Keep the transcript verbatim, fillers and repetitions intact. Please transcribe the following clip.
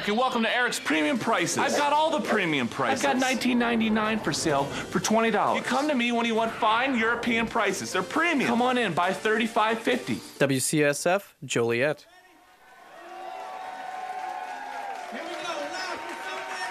and welcome to Eric's Premium Prices. I've got all the premium prices. I've got nineteen ninety-nine for sale for twenty dollars. You come to me when you want fine European prices. They're premium. Come on in, buy thirty-five fifty. W C S F, Joliet. Here we go, live from somewhere.